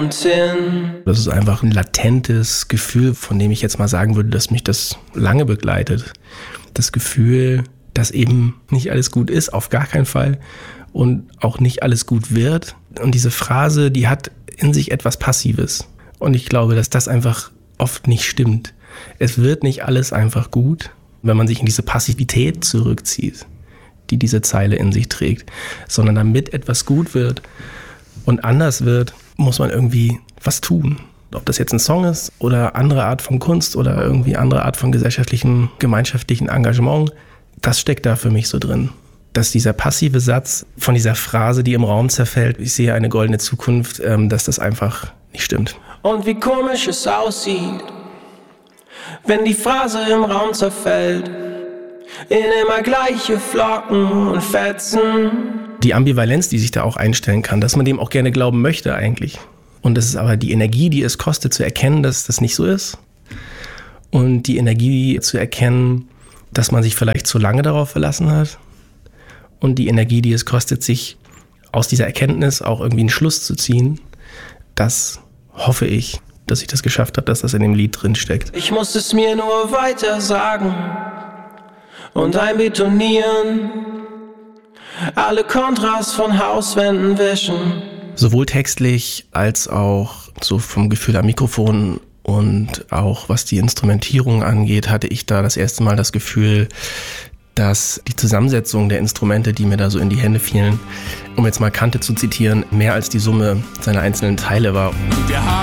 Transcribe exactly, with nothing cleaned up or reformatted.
und hin. Das ist einfach ein latentes Gefühl, von dem ich jetzt mal sagen würde, dass mich das lange begleitet. Das Gefühl, dass eben nicht alles gut ist, auf gar keinen Fall. Und auch nicht alles gut wird. Und diese Phrase, die hat in sich etwas Passives. Und ich glaube, dass das einfach oft nicht stimmt. Es wird nicht alles einfach gut, wenn man sich in diese Passivität zurückzieht, die diese Zeile in sich trägt. Sondern damit etwas gut wird und anders wird, muss man irgendwie was tun. Ob das jetzt ein Song ist oder andere Art von Kunst oder irgendwie andere Art von gesellschaftlichem, gemeinschaftlichen Engagement, das steckt da für mich so drin. Dass dieser passive Satz von dieser Phrase, die im Raum zerfällt, ich sehe eine goldene Zukunft, ähm, dass das einfach nicht stimmt. Und wie komisch es aussieht, wenn die Phrase im Raum zerfällt, in immer gleiche Flocken und Fetzen. Die Ambivalenz, die sich da auch einstellen kann, dass man dem auch gerne glauben möchte eigentlich. Und das ist aber die Energie, die es kostet zu erkennen, dass das nicht so ist. Und die Energie zu erkennen, dass man sich vielleicht zu lange darauf verlassen hat. Und die Energie, die es kostet, sich aus dieser Erkenntnis auch irgendwie einen Schluss zu ziehen. Das hoffe ich, dass ich das geschafft habe, dass das in dem Lied drin steckt. Ich muss es mir nur weiter sagen und einbetonieren, alle Kontras von Hauswänden wischen. Sowohl textlich als auch so vom Gefühl am Mikrofon und auch was die Instrumentierung angeht, hatte ich da das erste Mal das Gefühl, dass die Zusammensetzung der Instrumente, die mir da so in die Hände fielen, um jetzt mal Kante zu zitieren, mehr als die Summe seiner einzelnen Teile war. Wir haben